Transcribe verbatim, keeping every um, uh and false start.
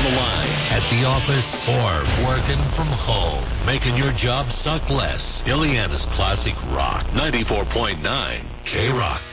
on the line, at the office, or working from home. Making your job suck less. Ileana's Classic Rock. ninety-four point nine K-Rock.